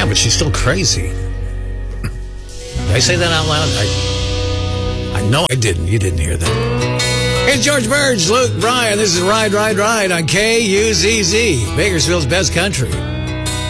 Yeah, but she's still crazy. Did I say that out loud? I know I didn't. You didn't hear that. It's George Burge, Luke Bryan. This is Ride, Ride, Ride on KUZZ, Bakersfield's best country.